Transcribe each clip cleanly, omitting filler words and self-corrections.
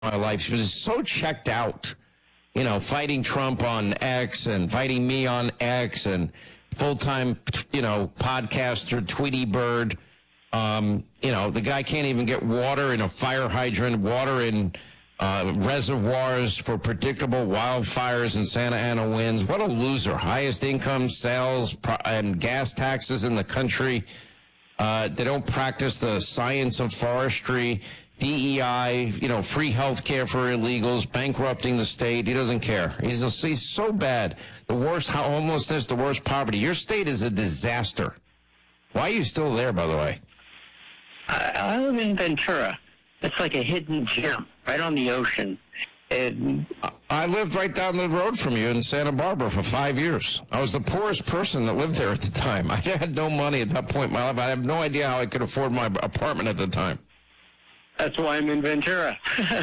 my life. She was so checked out, fighting Trump on X and fighting me on X and full-time, podcaster Tweety Bird. The guy can't even get water in a fire hydrant, water in reservoirs for predictable wildfires and Santa Ana winds. What a loser. Highest income, sales, and gas taxes in the country. They don't practice the science of forestry, DEI, free health care for illegals, bankrupting the state. He doesn't care. He's so bad. The worst homelessness, the worst poverty. Your state is a disaster. Why are you still there, by the way? I live in Ventura. It's like a hidden gem right on the ocean. And I lived right down the road from you in Santa Barbara for 5 years. I was the poorest person that lived there at the time. I had no money at that point in my life. I have no idea how I could afford my apartment at the time. That's why I'm in Ventura.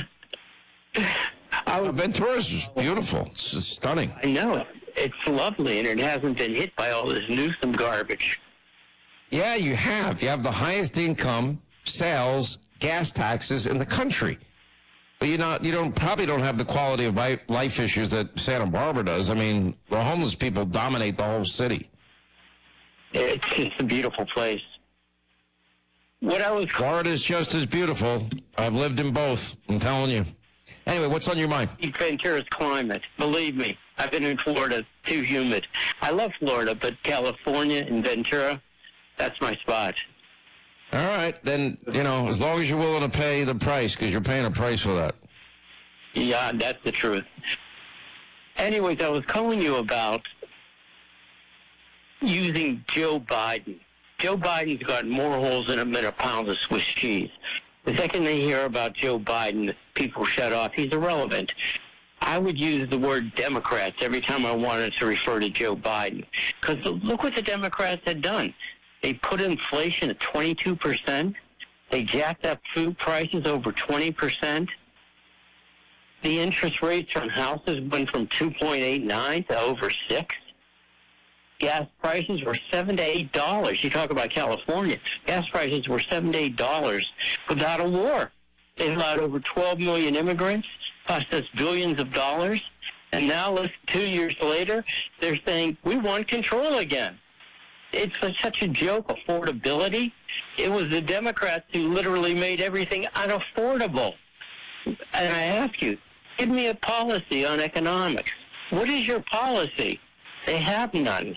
Ventura's beautiful. It's stunning. I know it. It's lovely, and it hasn't been hit by all this Newsom garbage. Yeah, you have. You have the highest income, sales, gas taxes in the country. But you probably don't have the quality of life issues that Santa Barbara does. I mean, the homeless people dominate the whole city. It's a beautiful place. Florida's just as beautiful. I've lived in both. I'm telling you. Anyway, what's on your mind? Ventura's climate. Believe me, I've been in Florida. Too humid. I love Florida, but California and Ventura, that's my spot. All right, then, as long as you're willing to pay the price, because you're paying a price for that. Yeah, that's the truth. Anyways, I was calling you about using Joe Biden. Joe Biden's got more holes in him than a pound of Swiss cheese. The second they hear about Joe Biden, people shut off. He's irrelevant. I would use the word Democrats every time I wanted to refer to Joe Biden. Because look what the Democrats had done. They put inflation at 22%. They jacked up food prices over 20%. The interest rates on houses went from 2.89 to over 6. Gas prices were $7 to $8. You talk about California. Gas prices were $7 to $8 without a war. They allowed over 12 million immigrants, cost us billions of dollars. And now, 2 years later, they're saying, we want control again. It's such a joke, affordability. It was the Democrats who literally made everything unaffordable. And I ask you, give me a policy on economics. What is your policy? They have none.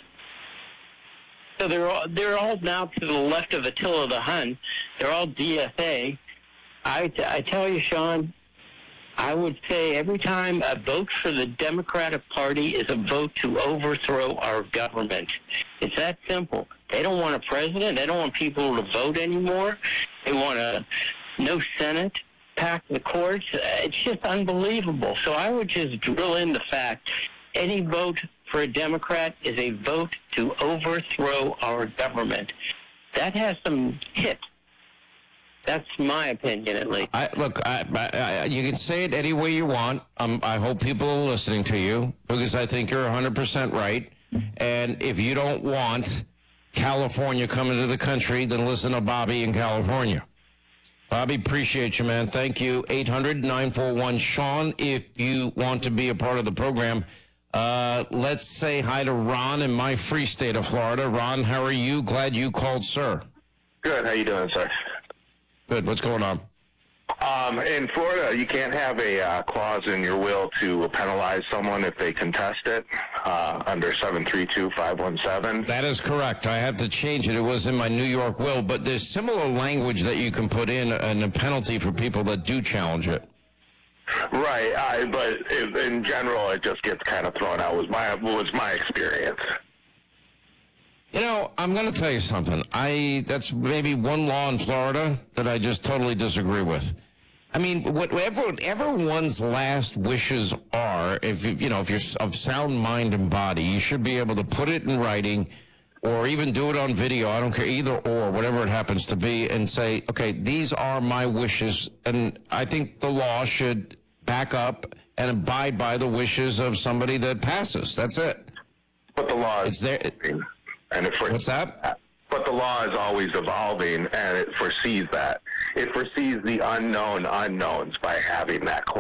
So they're all now to the left of Attila the Hun. They're all DSA. I tell you, Sean, I would say every time a vote for the Democratic Party is a vote to overthrow our government. It's that simple. They don't want a president. They don't want people to vote anymore. They want no Senate, pack the courts. It's just unbelievable. So I would just drill in the fact any vote for a Democrat is a vote to overthrow our government. That has some hit. That's my opinion, at least. You can say it any way you want. I hope people are listening to you, because I think you're 100% right. And if you don't want California coming to the country, then listen to Bobby in California. Bobby, appreciate you, man. Thank you. 800-941-SEAN if you want to be a part of the program. Let's say hi to Ron in my free state of Florida. Ron, how are you? Glad you called, sir. Good. How you doing, sir? Good. What's going on? In Florida, you can't have a clause in your will to penalize someone if they contest it under 732-517. That is correct. I had to change it. It was in my New York will, but there's similar language that you can put in a penalty for people that do challenge it. Right, but in general, it just gets kind of thrown out. Was my experience. I'm going to tell you something. That's maybe one law in Florida that I just totally disagree with. I mean, whatever everyone's last wishes are, if you're of sound mind and body, you should be able to put it in writing, or even do it on video. I don't care, either or, whatever it happens to be, and say, okay, these are my wishes, and I think the law should back up and abide by the wishes of somebody that passes. That's it. But the law is there. And if What's that? But the law is always evolving, and it foresees that. It foresees the unknown unknowns by having that